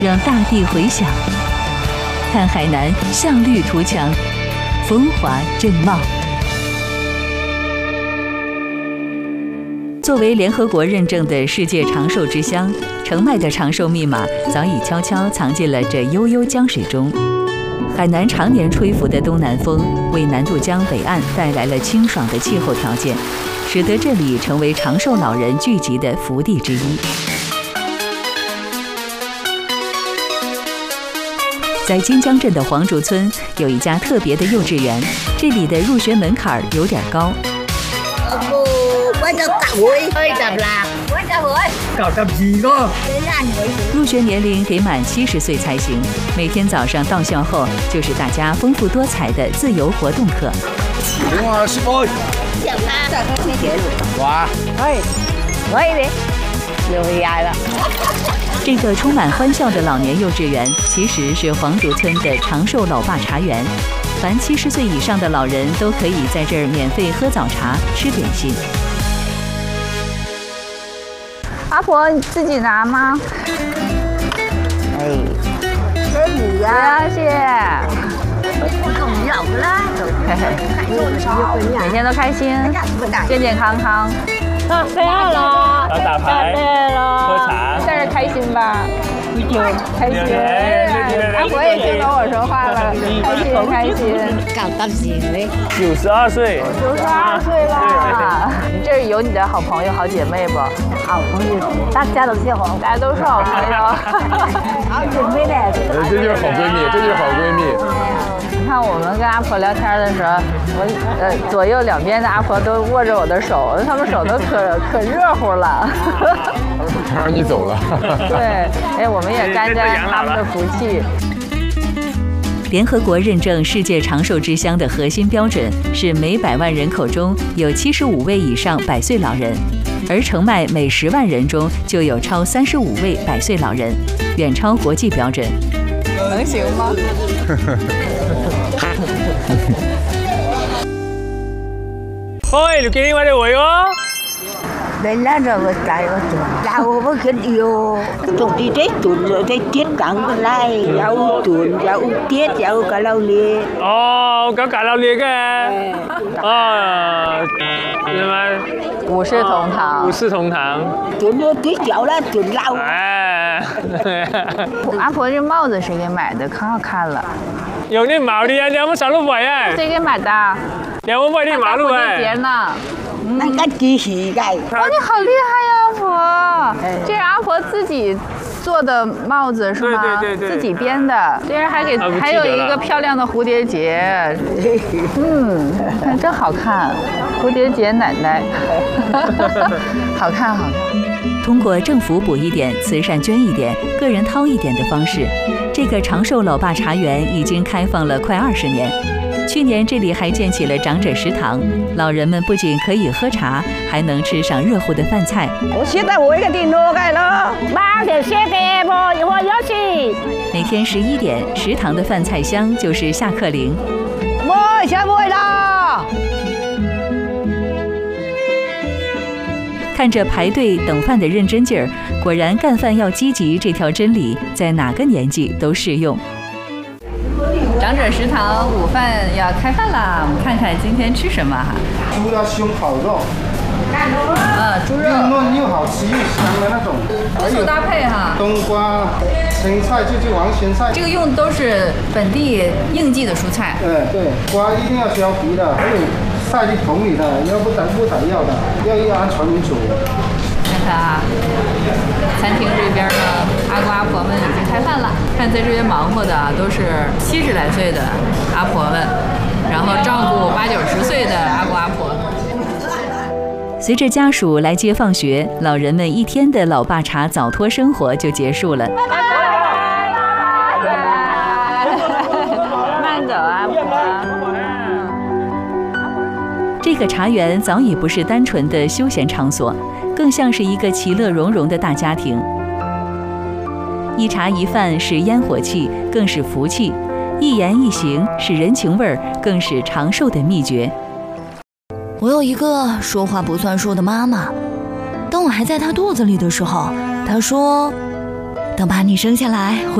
让大地回响。看海南象绿图强，风华正茂。作为联合国认证的世界长寿之乡，澄迈的长寿密码早已悄悄藏进了这悠悠江水中。海南常年吹拂的东南风，为南渡江北岸带来了清爽的气候条件，使得这里成为长寿老人聚集的福地之一。在金江镇的黄竹村有一家特别的幼稚园，这里的入学门槛有点高。入学年龄得满70岁才行。每天早上到校后，就是大家丰富多彩的自由活动课。这个充满欢笑的老年幼稚园，其实是黄竹村的长寿老爸茶园。凡70岁以上的老人都可以在这儿免费喝早茶、吃点心。 阿婆，你自己拿吗？ 哎，给你呀， 谢谢。每天都开心，健健康康。 对了， 要打牌，喝茶， 在这开心吧？开心。阿婆也听懂我说话了，开心。 搞到几岁 ？92岁。 92岁了。你这儿有你的好朋友、好姐妹不？ 好朋友，大家都是好， 大家都是好朋友。 好姐妹呢？ 这就是好闺蜜，这就是好闺蜜。 你看我们跟阿婆聊天的时候，我左右两边的阿婆都握着我的手，他们手都可热乎了。 他让你走了。 对，哎，我们也沾沾他们的福气。 联合国认证世界长寿之乡的核心标准是每100万人口中有75位以上100岁老人，而澄迈每10万人中就有超35位100岁老人，远超国际标准。 能行吗？ 喂，你今天我哋會喎。 Đến là rồi một cái rau với cái điều trồng đi tết tuần rồi tết tiết cắn cái này rau tuần rau tiết rau cả lâu liền. Ồ, có cả lâu liền cái. Gì mà? 五世同堂。 五世同堂。 tuần nữa tiết rau là tuần lâu. 哎。 阿婆这帽子谁给买的？可好看了。 用啲毛的啊，你有冇上路买啊？ 谁给买的？ 你有冇买啲马路啊？ 节呢？ 那个机器盖。 哇，你好厉害呀，阿婆！这是阿婆自己做的帽子是吗？ 对， 自己编的。这人还有一个漂亮的蝴蝶结，看真好看，蝴蝶结奶奶，好看好看。 通过政府补一点、慈善捐一点、个人掏一点的方式，这个长寿老爸茶园已经开放了快20年。去年这里还建起了长者食堂，老人们不仅可以喝茶，还能吃上热乎的饭菜。 我现在我一个电脑盖了，8点7点我要去。 每天11点，食堂的饭菜香就是下课铃。 我下会啦。 看着排队等饭的认真劲儿，果然干饭要积极这条真理在哪个年纪都适用。 长者食堂午饭要开饭啦，我们看看今天吃什么哈。 猪腰胸烤肉， 猪肉又嫩又好吃又香的那种， 多素搭配哈。 冬瓜、青菜就是黄咸菜， 这个用都是本地应季的蔬菜。 对，瓜一定要削皮的，还有晒进桶里的，要不打药的，要按传统煮。 看看啊，餐厅这边呢，阿公阿婆们已经开饭了。看在这边忙活的都是70来岁的阿婆们，然后照顾80、90岁的阿公阿婆。 随着家属来接放学，老人们一天的老爸茶早托生活就结束了。 慢走啊，阿婆。 这个茶园早已不是单纯的休闲场所，更像是一个其乐融融的大家庭。一茶一饭是烟火气，更是福气；一言一行是人情味儿，更是长寿的秘诀。 我有一个说话不算数的妈妈，当我还在她肚子里的时候，她说：“ 等把你生下来。